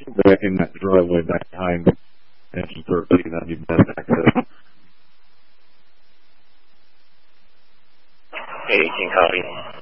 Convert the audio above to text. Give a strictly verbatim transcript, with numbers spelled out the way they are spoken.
back in that driveway back behind engine thirteen. That'd be best access. eighteen copy.